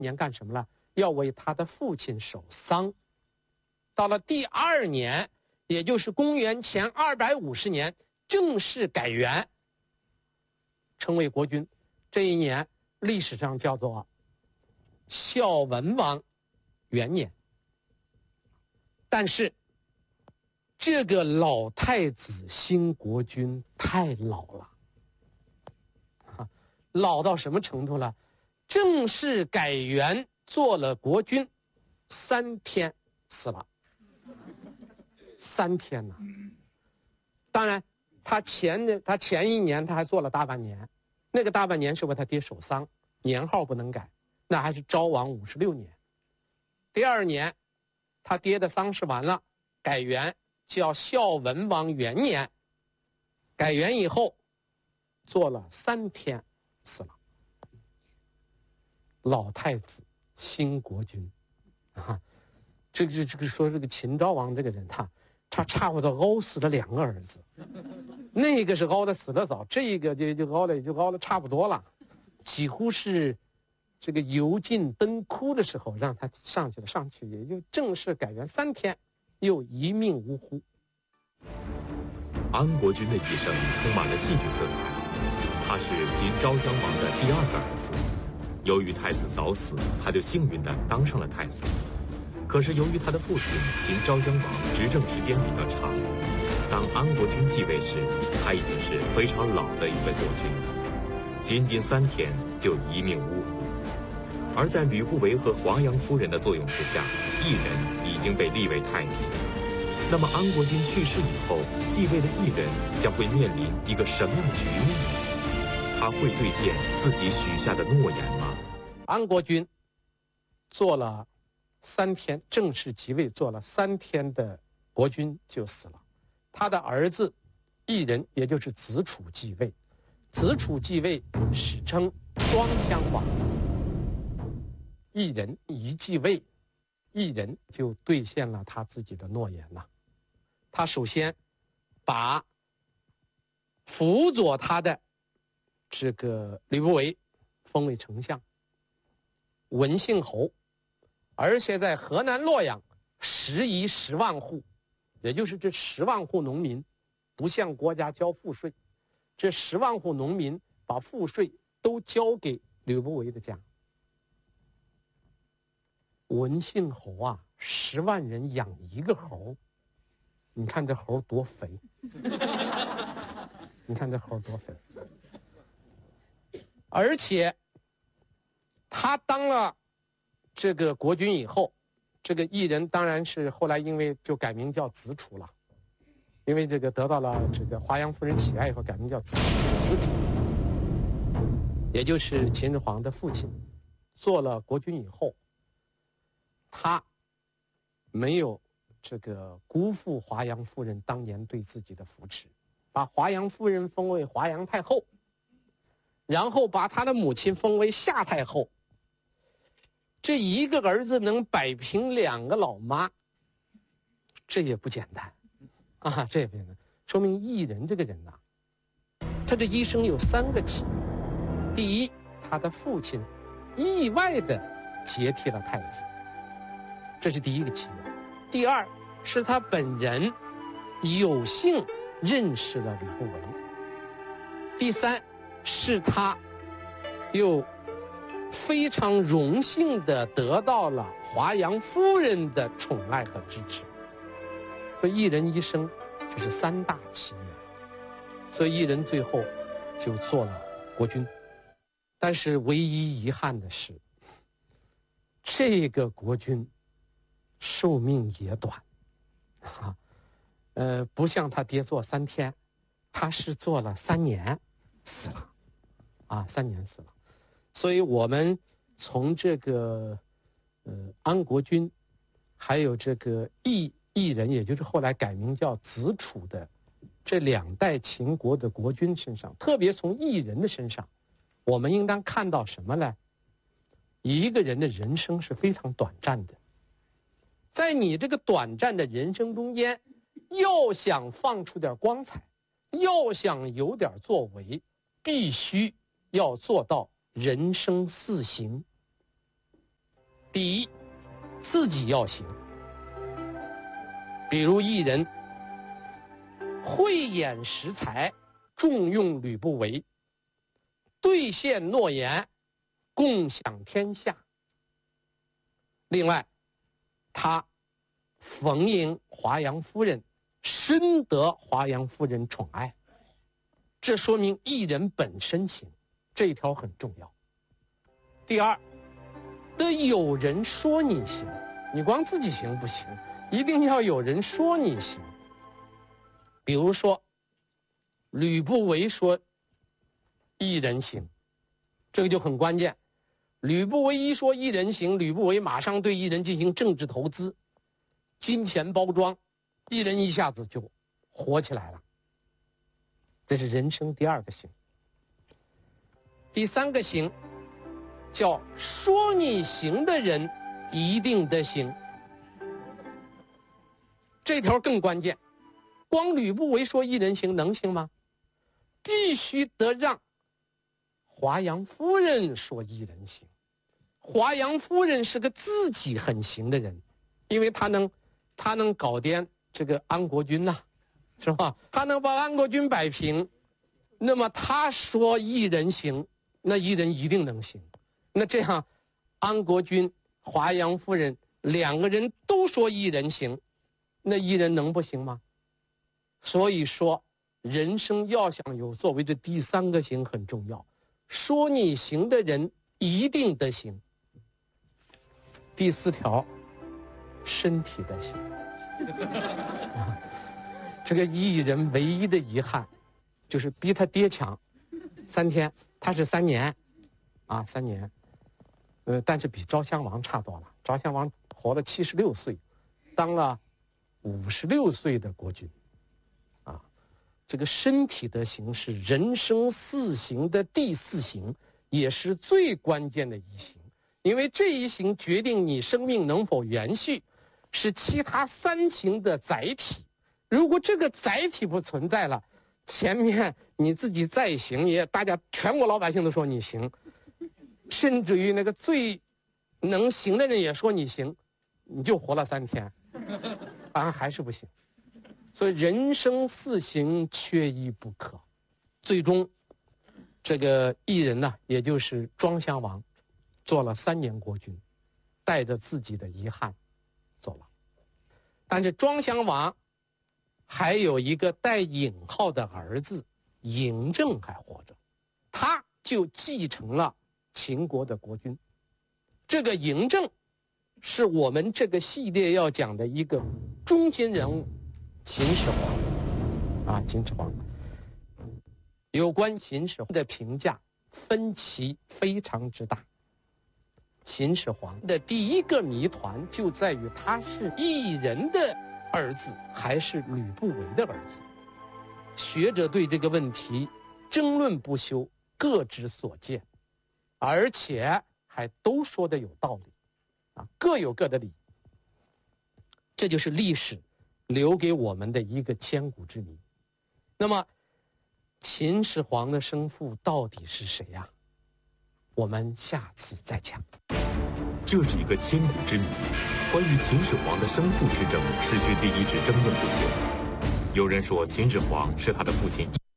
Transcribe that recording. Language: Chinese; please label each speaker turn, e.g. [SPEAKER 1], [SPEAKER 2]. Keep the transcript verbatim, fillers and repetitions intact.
[SPEAKER 1] 年干什么了？要为他的父亲守丧。到了第二年，也就是公元前二百五十年，正式改元，成为国君。这一年历史上叫做孝文王元年。但是这个老太子新国君太老了，啊，老到什么程度了？正式改元做了国君，三天死了。三天呢？当然，他前的他前一年他还做了大半年，那个大半年是为他爹守丧，年号不能改，那还是昭王五十六年。第二年，他爹的丧事完了，改元叫孝文王元年。改元以后，做了三天，死了。老太子新国君，啊，这个这个说这个秦昭王这个人，他他差不多熬死了两个儿子，那个是熬的死得早，这个就就熬的就熬的差不多了，几乎是这个油尽灯枯的时候让他上去了，上去也就正式改元三天，又一命呜呼。
[SPEAKER 2] 安国君的一生充满了戏剧色彩，他是秦昭襄王的第二个儿子。由于太子早死，他就幸运地当上了太子。可是由于他的父亲秦昭襄王执政时间比较长，当安国君继位时，他已经是非常老的一位国君了，仅仅三天就一命呜呼。而在吕不韦和华阳夫人的作用之下，异人已经被立为太子。那么安国君去世以后，继位的异人将会面临一个什么样的局面呢？他会兑现自己许下的诺言吗？
[SPEAKER 1] 安国君做了三天，正式即位做了三天的国君就死了。他的儿子异人，也就是子楚继位。子楚继位史称双襄王。异人一继位，异人就兑现了他自己的诺言了。他首先把辅佐他的这个吕不韦封为丞相，文信侯，而且在河南洛阳食邑十万户，也就是这十万户农民不向国家交赋税，这十万户农民把赋税都交给吕不韦的家。文信侯啊，十万人养一个猴，你看这猴多肥，你看这猴多肥。而且他当了这个国君以后，这个异人当然是后来因为就改名叫子楚了，因为这个得到了这个华阳夫人喜爱以后，改名叫子楚。子楚也就是秦始皇的父亲，做了国君以后，他没有这个辜负华阳夫人当年对自己的扶持，把华阳夫人封为华阳太后，然后把他的母亲封为夏太后。这一个儿子能摆平两个老妈，这也不简单啊！这也不简单，说明异人这个人呐、啊，他这一生有三个起源。第一，他的父亲意外的接替了太子，这是第一个起源。第二，是他本人有幸认识了吕不韦。第三，是他又非常荣幸地得到了华阳夫人的宠爱和支持。所以一人一生，这是三大起源。所以一人最后就做了国君。但是唯一遗憾的是，这个国君寿命也短啊，呃，不像他爹做三天，他是做了三年死了啊，三年死了。所以我们从这个呃安国君，还有这个异异人，也就是后来改名叫子楚的这两代秦国的国君身上，特别从异人的身上，我们应当看到什么呢？一个人的人生是非常短暂的，在你这个短暂的人生中间，要想放出点光彩，要想有点作为，必须要做到人生四行。 第一，自己要行，比如一人慧眼识才，重用吕不韦，兑现诺言，共享天下。另外，他逢迎华阳夫人，深得华阳夫人宠爱，这说明一人本身行，这一条很重要。第二，得有人说你行，你光自己行不行，一定要有人说你行。比如说，吕不韦说一人行，这个就很关键。吕不韦一说一人行，吕不韦马上对一人进行政治投资，金钱包装，一人一下子就火起来了。这是人生第二个行。第三个行叫说你行的人一定得行，这条更关键。光吕不韦说一人行能行吗？必须得让华阳夫人说一人行。华阳夫人是个自己很行的人，因为她能她能搞掂这个安国君呐、啊，是吧？她能把安国君摆平，那么她说一人行，那一人一定能行。那这样，安国君、华阳夫人两个人都说一人行，那一人能不行吗？所以说，人生要想有作为，这第三个行很重要。说你行的人一定得行。第四条，身体得行。这个艺人唯一的遗憾，就是比他爹强三天，他是三年，啊，三年。呃，但是比昭襄王差多了。昭襄王活了七十六岁，当了五十六岁的国君，啊，这个身体的行是人生四行的第四行，也是最关键的一行，因为这一行决定你生命能否延续，是其他三行的载体。如果这个载体不存在了，前面你自己再行，也大家全国老百姓都说你行。甚至于那个最能行的人也说你行，你就活了三天，反正还是不行。所以人生四行缺一不可。最终，这个艺人呢，也就是庄襄王，做了三年国君，带着自己的遗憾走了。但是庄襄王还有一个带引号的儿子嬴政还活着，他就继承了秦国的国君。这个嬴政是我们这个系列要讲的一个中心人物，秦始皇啊，秦始皇。有关秦始皇的评价分歧非常之大。秦始皇的第一个谜团就在于他是异人的儿子还是吕不韦的儿子。学者对这个问题争论不休，各执所见，而且还都说的有道理，啊，各有各的理。这就是历史留给我们的一个千古之谜。那么，秦始皇的生父到底是谁呀？我们下次再讲。
[SPEAKER 2] 这是一个千古之谜。关于秦始皇的生父之争，史学界一直争论不休。有人说秦始皇是他的父亲